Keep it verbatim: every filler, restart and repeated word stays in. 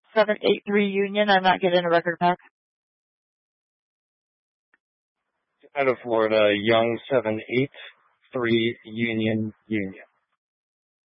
seven eight three Union. I'm not getting a record back. Out of Florida, Young seven eight three Union Union.